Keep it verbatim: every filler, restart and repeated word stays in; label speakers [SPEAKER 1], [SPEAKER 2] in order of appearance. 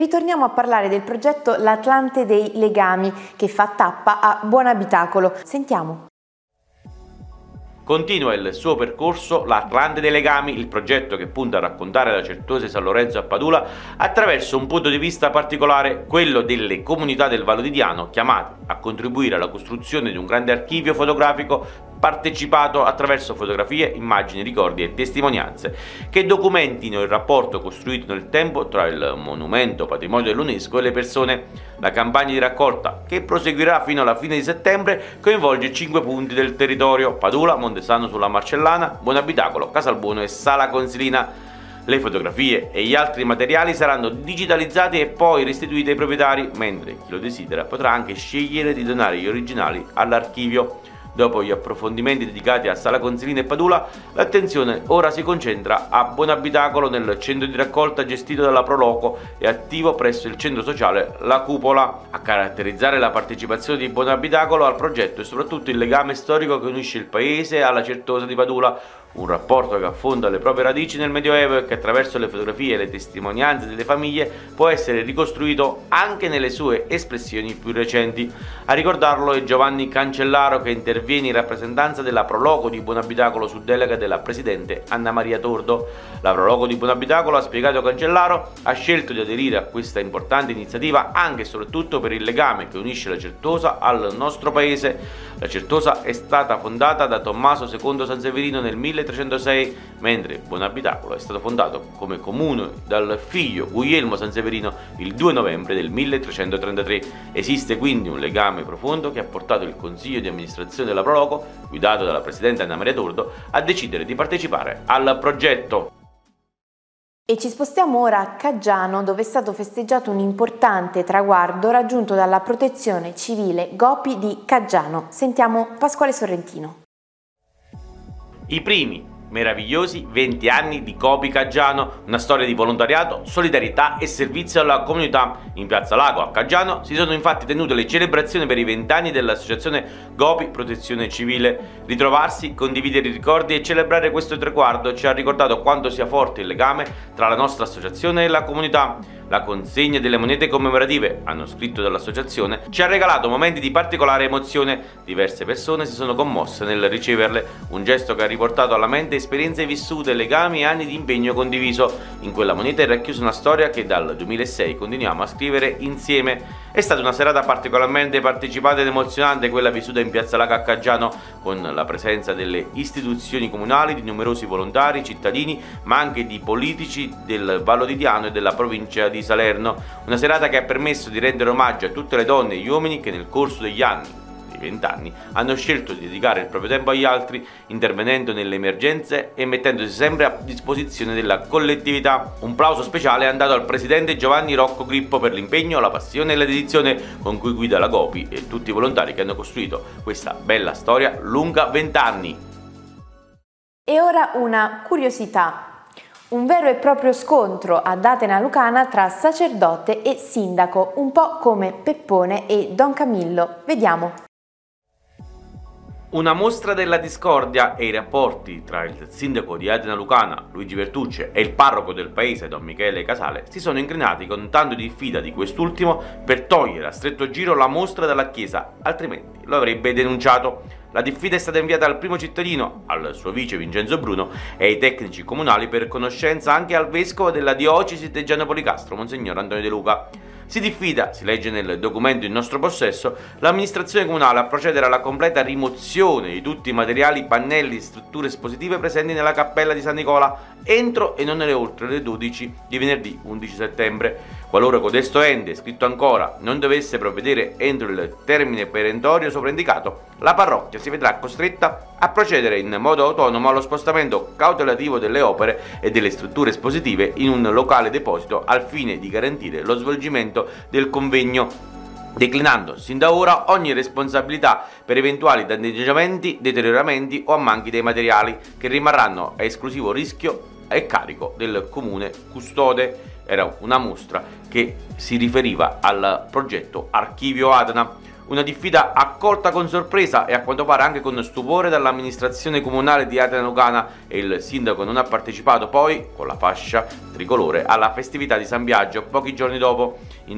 [SPEAKER 1] Ritorniamo a parlare del progetto L'Atlante dei Legami, che fa tappa a Buonabitacolo. Sentiamo.
[SPEAKER 2] Continua il suo percorso L'Atlante dei Legami, il progetto che punta a raccontare la Certosa di San Lorenzo a Padula attraverso un punto di vista particolare, quello delle comunità del Vallo di Diano, chiamate a contribuire alla costruzione di un grande archivio fotografico partecipato attraverso fotografie, immagini, ricordi e testimonianze che documentino il rapporto costruito nel tempo tra il monumento patrimonio dell'UNESCO e le persone. La campagna di raccolta, che proseguirà fino alla fine di settembre, coinvolge cinque punti del territorio: Padula, Montesano sulla Marcellana, Buonabitacolo, Casalbuono e Sala Consilina. Le fotografie e gli altri materiali saranno digitalizzati e poi restituiti ai proprietari, mentre chi lo desidera potrà anche scegliere di donare gli originali all'archivio. Dopo gli approfondimenti dedicati a Sala Consilina e Padula, l'attenzione ora si concentra a Buonabitacolo, nel centro di raccolta gestito dalla Proloco e attivo presso il centro sociale La Cupola. A caratterizzare la partecipazione di Buonabitacolo al progetto è soprattutto il legame storico che unisce il paese alla Certosa di Padula, un rapporto che affonda le proprie radici nel Medioevo e che attraverso le fotografie e le testimonianze delle famiglie può essere ricostruito anche nelle sue espressioni più recenti. A ricordarlo è Giovanni Cancellaro, che interviene in rappresentanza della Proloco di Buonabitacolo su delega della presidente Anna Maria Tordo. La Proloco di Buonabitacolo, ha spiegato Cancellaro, ha scelto di aderire a questa importante iniziativa anche e soprattutto per il legame che unisce la Certosa al nostro paese. La Certosa è stata fondata da Tommaso secondo Sanseverino nel milletrecentosei, mentre Buonabitacolo è stato fondato come comune dal figlio Guglielmo Sanseverino il due novembre del milletrecentotrentatré. Esiste quindi un legame profondo che ha portato il consiglio di amministrazione della Proloco, guidato dalla presidente Anna Maria Tordo, a decidere di partecipare al progetto.
[SPEAKER 1] E ci spostiamo ora a Caggiano, dove è stato festeggiato un importante traguardo raggiunto dalla Protezione Civile Gopi di Caggiano. Sentiamo Pasquale Sorrentino.
[SPEAKER 2] I primi meravigliosi venti anni di Gopi Caggiano, una storia di volontariato, solidarietà e servizio alla comunità. In Piazza Lago a Caggiano si sono infatti tenute le celebrazioni per i vent'anni dell'associazione Gopi Protezione Civile. Ritrovarsi, condividere i ricordi e celebrare questo traguardo ci ha ricordato quanto sia forte il legame tra la nostra associazione e la comunità. La consegna delle monete commemorative, hanno scritto dall'associazione, ci ha regalato momenti di particolare emozione. Diverse persone si sono commosse nel riceverle, un gesto che ha riportato alla mente esperienze vissute, legami e anni di impegno condiviso. In quella moneta è racchiusa una storia che dal duemilasei continuiamo a scrivere insieme. È stata una serata particolarmente partecipata ed emozionante quella vissuta in Piazza Lago a Caggiano, con la presenza delle istituzioni comunali, di numerosi volontari, cittadini, ma anche di politici del Vallo di Diano e della provincia di Salerno. Una serata che ha permesso di rendere omaggio a tutte le donne e gli uomini che nel corso degli anni, vent'anni, hanno scelto di dedicare il proprio tempo agli altri, intervenendo nelle emergenze e mettendosi sempre a disposizione della collettività. Un plauso speciale è andato al presidente Giovanni Rocco Grippo per l'impegno, la passione e la dedizione con cui guida la Gopi e tutti i volontari che hanno costruito questa bella storia lunga vent'anni.
[SPEAKER 1] E ora una curiosità. Un vero e proprio scontro ad Atena Lucana tra sacerdote e sindaco, un po' come Peppone e Don Camillo. Vediamo.
[SPEAKER 2] Una mostra della discordia e i rapporti tra il sindaco di Atena Lucana, Luigi Vertucci, e il parroco del paese, Don Michele Casale, si sono incrinati con tanto di diffida di quest'ultimo per togliere a stretto giro la mostra dalla chiesa, altrimenti lo avrebbe denunciato. La diffida è stata inviata al primo cittadino, al suo vice Vincenzo Bruno e ai tecnici comunali, per conoscenza anche al vescovo della diocesi di Giano Policastro, Monsignor Antonio De Luca. Si diffida, si legge nel documento in nostro possesso, l'amministrazione comunale a procedere alla completa rimozione di tutti i materiali, pannelli e strutture espositive presenti nella cappella di San Nicola entro e non nelle oltre le dodici di venerdì undici settembre. Qualora codesto ente, scritto ancora, non dovesse provvedere entro il termine perentorio sovraindicato, la parrocchia si vedrà costretta a procedere in modo autonomo allo spostamento cautelativo delle opere e delle strutture espositive in un locale deposito al fine di garantire lo svolgimento del convegno, declinando sin da ora ogni responsabilità per eventuali danneggiamenti, deterioramenti o ammanchi dei materiali, che rimarranno a esclusivo rischio e carico del comune custode. Era una mostra che si riferiva al progetto Archivio Atena. Una diffida accolta con sorpresa e a quanto pare anche con stupore dall'amministrazione comunale di Atena Lucana, e il sindaco non ha partecipato poi, con la fascia tricolore, alla festività di San Biagio pochi giorni dopo. In